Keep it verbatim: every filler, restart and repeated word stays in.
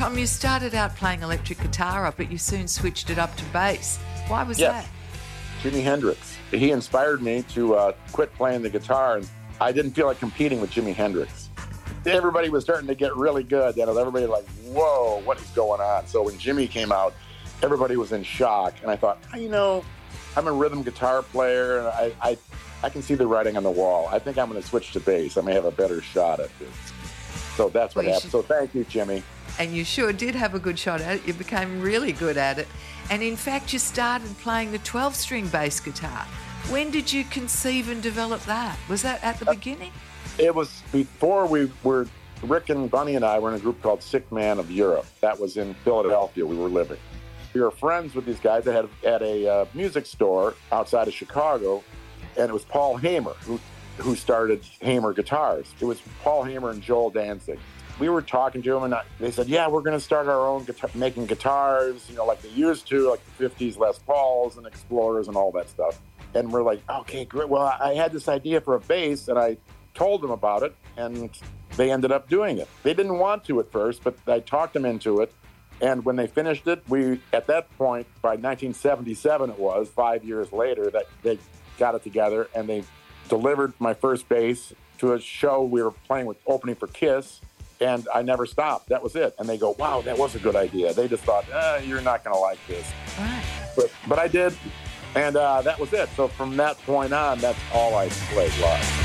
Tom, you started out playing electric guitar, but you soon switched it up to bass. Why was yes. that? Jimi Hendrix. He inspired me to uh, quit playing the guitar, and I didn't feel like competing with Jimi Hendrix. Everybody was starting to get really good. You know, everybody like, whoa, what is going on? So when Jimmy came out, everybody was in shock, and I thought, you know, I'm a rhythm guitar player, and I, I, I can see the writing on the wall. I think I'm going to switch to bass. I may have a better shot at this. So that's what well, happened. Should... So thank you, Jimmy. And you sure did have a good shot at it. You became really good at it. And in fact, you started playing the twelve-string bass guitar. When did you conceive and develop that? Was that at the uh, beginning? It was before we were, Rick and Bunny and I were in a group called Sick Man of Europe. That was in Philadelphia. We were living. We were friends with these guys that had at a uh, music store outside of Chicago, and it was Paul Hamer who, who started Hamer Guitars. It was Paul Hamer and Joel Danzig. We were talking to them, and they said, yeah, we're going to start our own guitar, making guitars, you know, like they used to, like the fifties Les Pauls and Explorers and all that stuff. And we're like, okay, great. Well, I had this idea for a bass, and I told them about it, and they ended up doing it. They didn't want to at first, but I talked them into it. And when they finished it, we, at that point, by nineteen seventy-seven it was, five years later, that they got it together, and they delivered my first bass to a show we were playing with, opening for Kiss. And I never stopped. That was it. And they go, wow, that was a good idea. They just thought, eh, you're not going to like this. Right. But, but I did. And uh, that was it. So from that point on, that's all I played live.